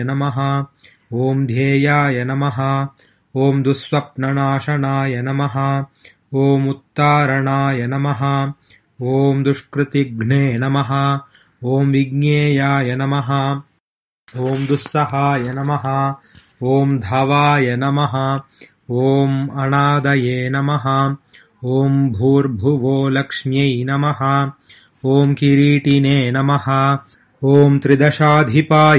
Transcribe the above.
नमः। ॐ ध्येयाय नमः। ॐ दुःस्वप्ननाशनाय नमः। ॐ उत्तारणाय नमः। ॐ दुष्कृतिघ्ने नमः। ॐ विज्ञेयाय नमः। ॐ दुस्सहाय नमः। ॐ धवाय नमः। ॐ अनादये नमः। ॐ भूर्भुवो लक्ष्म्यै नमः। ॐ किरीटिने नमः। ॐ त्रिदशाधिपाय